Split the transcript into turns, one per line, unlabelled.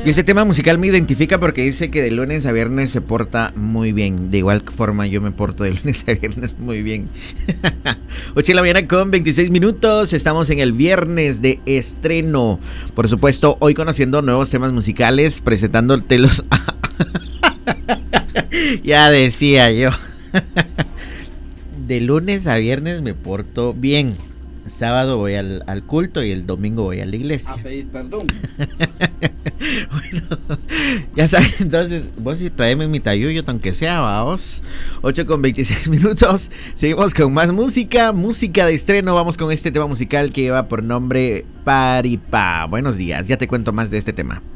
Y este tema musical me identifica porque dice que de lunes a viernes se porta muy bien. De igual forma yo me porto de lunes a viernes muy bien. 8 de la mañana con 26 minutos. Estamos en el viernes de estreno. Por supuesto, hoy conociendo nuevos temas musicales, presentándotelos. Ya decía yo. De lunes a viernes me porto bien. Sábado voy al culto y el domingo voy a la iglesia.
A pedir perdón.
Bueno, ya sabes, entonces vos sí traeme mi tayuyo, aunque sea, vamos. 8 con 26 minutos. Seguimos con más música de estreno. Vamos con este tema musical que lleva por nombre Paripa. Buenos días, ya te cuento más de este tema.